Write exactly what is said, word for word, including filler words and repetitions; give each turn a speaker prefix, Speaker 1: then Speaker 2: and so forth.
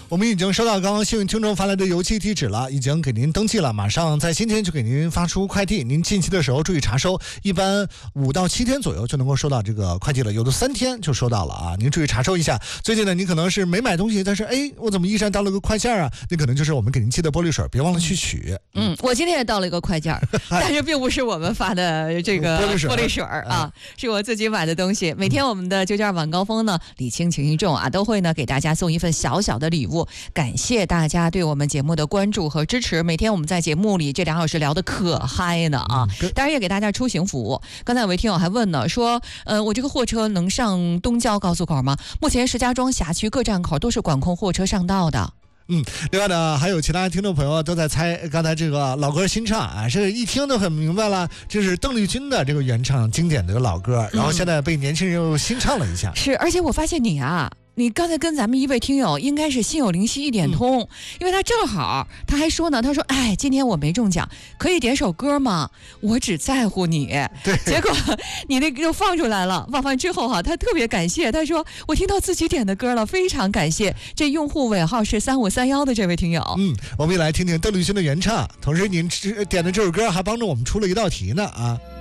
Speaker 1: 我们已经收到刚刚幸运听众发来的邮寄地址了，已经给您登记了，马上在今天就给您发出快递。您近期的时候注意查收，一般五到七天左右就能够收到这个快递了，有的三天就收到了啊，您注意查收一下。最近呢，您可能是没买东西，但是哎，我怎么一站到了个快件啊？那可能就是我们给您寄的玻璃水，别忘了去取。
Speaker 2: 嗯，我今天也到了一个快件，但是并不是我们发的这个玻璃水，玻璃水啊，是我自己买的东西。每天我们的九件晚高峰呢，礼轻情意重啊，都会呢给大家送一份小小的礼物，感谢大家对我们节目的关注和支持。每天我们在节目里这两小时聊得可嗨呢啊！当然也给大家出行服务。刚才有位听友还问呢，说，呃，我这个货车能上东郊高速口吗？目前石家庄辖区各站口都是管控货车上道的。
Speaker 1: 嗯，另外呢，还有其他听众朋友都在猜刚才这个老歌新唱啊，是一听都很明白了，这是邓丽君的这个原唱经典的老歌，然后现在被年轻人又新唱了一下。
Speaker 2: 嗯、是，而且我发现你啊。你刚才跟咱们一位听友应该是心有灵犀一点通、嗯、因为他正好他还说呢，他说哎，今天我没中奖，可以点首歌吗？我只在乎你。
Speaker 1: 对，
Speaker 2: 结果你那个又放出来了，放完之后哈、啊，他特别感谢，他说我听到自己点的歌了，非常感谢。这用户尾号是三五三幺的这位听友。
Speaker 1: 嗯，我们也来听听邓丽君的原唱，同时您点的这首歌还帮着我们出了一道题呢啊。